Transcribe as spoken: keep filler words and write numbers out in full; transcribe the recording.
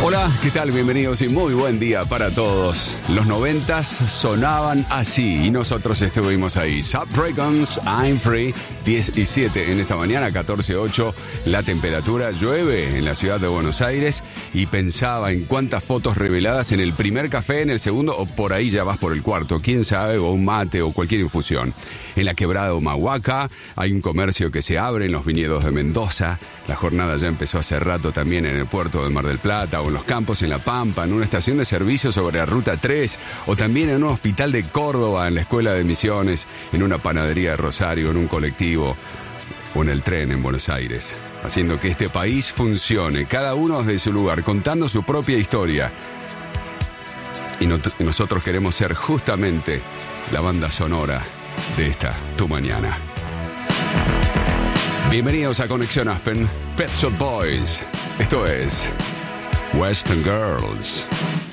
Hola, ¿qué tal? Bienvenidos y muy buen día para todos. Los noventas sonaban así y nosotros estuvimos ahí. Subdragons, I'm Free, diez y siete en esta mañana, catorce ocho la temperatura. Llueve en la ciudad de Buenos Aires y pensaba en cuántas fotos reveladas en el primer café, en el segundo o por ahí ya vas por el cuarto, quién sabe, o un mate o cualquier infusión. En la quebrada Humahuaca hay un comercio que se abre en los viñedos de Mendoza. La jornada ya empezó hace rato también en el puerto de Mar del Plata o en los campos en La Pampa, en una estación de servicio sobre la Ruta tres o también en un hospital de Córdoba, en la Escuela de Misiones, en una panadería de Rosario, en un colectivo o en el tren en Buenos Aires, haciendo que este país funcione, cada uno desde su lugar, contando su propia historia. Y, no, y nosotros queremos ser justamente la banda sonora de esta Tu Mañana. Bienvenidos a Conexión Aspen, Pet Shop Boys. Esto es Western Girls.